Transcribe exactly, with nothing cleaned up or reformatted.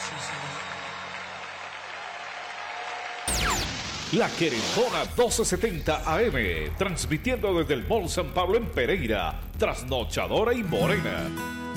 La Querendona doce setenta A M, transmitiendo desde el Mall San Pablo en Pereira, trasnochadora y morena.